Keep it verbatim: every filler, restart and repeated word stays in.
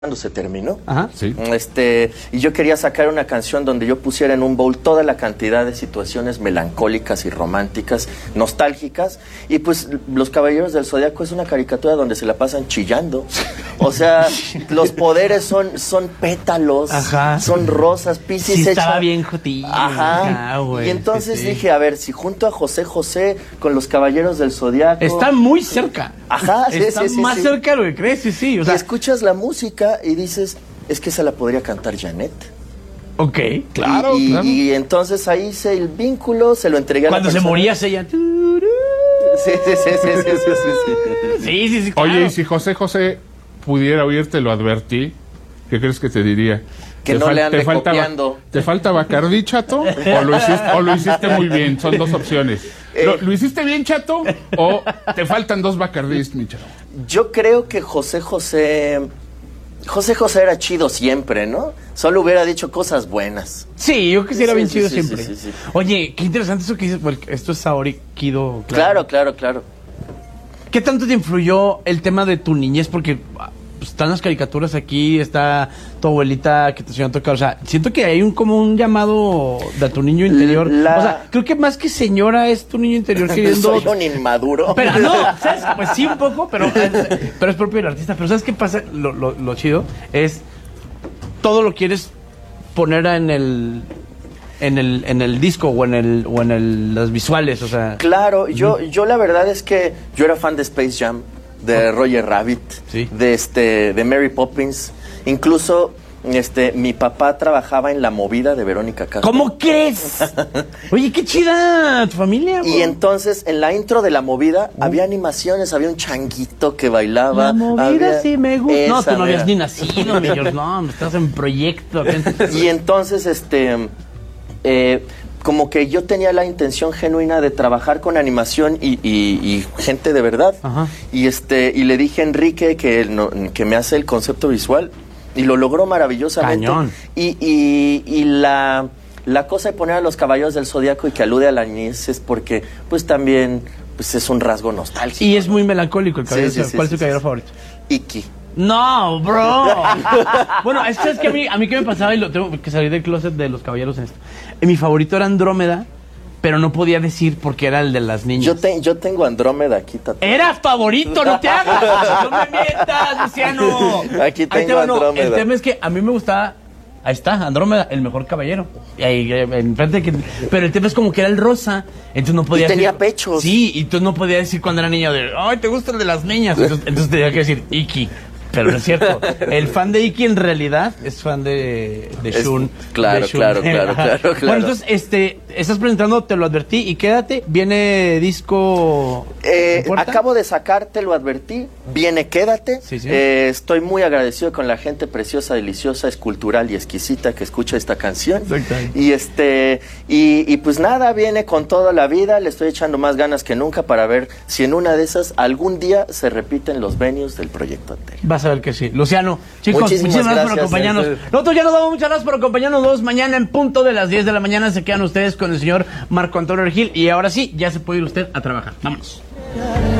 Cuando se terminó, Ajá. Sí. este, y yo quería sacar una canción donde yo pusiera en un bowl toda la cantidad de situaciones melancólicas y románticas, nostálgicas, y pues Los Caballeros del Zodiaco es una caricatura donde se la pasan chillando, o sea, los poderes son, son pétalos, Ajá. son rosas, Piscis Sí, hecha... estaba bien jotillo. Ajá, Ah, güey, y entonces sí, sí. dije, a ver, si junto a José José con Los Caballeros del Zodiaco... Está muy cerca. Ajá, sí, Está sí, sí, más sí. cerca de lo que crees, sí, sí. O sea, y escuchas la música y dices, es que esa la podría cantar Janet. ok, claro, y, y, claro. y entonces ahí hice el vínculo, se lo entregué a la Cuando se persona. moría ella. Sí, sí, sí, sí, sí, sí, sí, sí. Sí, sí, sí. Claro. Oye, y si José José pudiera oírte, lo advertí, ¿qué crees que te diría? Que ¿Te no fal- le ande te falta, copiando. ¿Te falta Bacardí, chato? ¿O lo, hiciste, ¿O lo hiciste muy bien? Son dos opciones. ¿Lo, lo hiciste bien, chato? ¿O te faltan dos Bacardís, mi chato? Yo creo que José José... José José era chido siempre, ¿no? Solo hubiera dicho cosas buenas. Sí, yo quisiera Sí, bien sí, chido sí, siempre. sí, sí, sí. Oye, qué interesante eso que dices, porque esto es Saori Kido. Claro, claro, claro. ¿Qué tanto te influyó el tema de tu niñez? Porque pues, están las caricaturas aquí, está tu abuelita que te enseñó a tocar. O sea, siento que hay un como un llamado de tu niño interior. La- O sea, creo que más que señora es tu niño interior queriendo... Soy un inmaduro. Pero no, ¿sabes? Pues sí, un poco, pero es, pero es propio del artista. Pero ¿sabes qué pasa? Lo, lo, lo chido es todo lo quieres poner en el en el en el disco o en el o en el, las visuales, o sea. Claro, yo, yo la verdad es que yo era fan de Space Jam, de Roger Rabbit, Sí. de este, de Mary Poppins, incluso este, mi papá trabajaba en La Movida de Verónica Castro. ¿Cómo crees? Oye, qué chida tu familia. Y bro. entonces en la intro de La Movida había animaciones, había un changuito que bailaba. La movida había- sí me gusta. No, Esa tú no habías mera. ni nacido, mi George. No, estás en proyecto. Y entonces, este, eh, como que yo tenía la intención genuina de trabajar con animación y, y- y gente de verdad. Ajá. Y este, y le dije a Enrique que, él no- que me hace el concepto visual y lo logró maravillosamente. Cañón. Y, y, y la, la cosa de poner a Los Caballeros del Zodiaco y que alude a la niñez es porque, pues también, pues es un rasgo nostálgico. Y es muy melancólico el caballero. Sí, sí, sí, ¿Cuál sí, es tu caballero sí, favorito? Iki. No, bro. Bueno, es que, es que a mí, a mí qué me pasaba y lo tengo que salir del closet de los caballeros en esto. Eh, Mi favorito era Andrómeda, pero no podía decir porque era el de las niñas. Yo, te- yo tengo Andrómeda aquí tatuado. Era favorito, no te hagas. No me mientas, Luciano. Aquí Ahí te tengo va, no, Andrómeda. El tema es que a mí me gustaba. Ahí está, Andrómeda, el mejor caballero. Y ahí, eh, enfrente que, pero el tema es como que era el rosa, entonces no podía Y tenía decir- pechos. Sí, y tú no podías decir cuando era niño de, ay, ¿te gusta el de las niñas? Entonces, entonces tenía que decir Iki. Pero no es cierto. El fan de Iki en realidad es fan de, de Es- Shun. claro, de Shun. claro, claro, Ajá. claro, claro. Bueno, entonces, este, estás presentando, te lo advertí, y quédate, viene disco... Eh, ¿en puerta? acabo de sacar, te lo advertí. Viene, quédate. Sí, sí. Eh, estoy muy agradecido con la gente preciosa, deliciosa, escultural y exquisita que escucha esta canción. Exacto. Y este, y, y pues nada, viene con toda la vida. Le estoy echando más ganas que nunca para ver si en una de esas algún día se repiten los venues del proyecto anterior. Vas a ver que sí. Luciano, chicos, Muchísimas muchísimas gracias por gracias. acompañarnos. Nosotros ya nos damos muchas gracias por acompañarnos. Dos mañana en punto de las diez de la mañana se quedan ustedes con el señor Marco Antonio Regil. Y ahora sí, ya se puede ir usted a trabajar. Vámonos.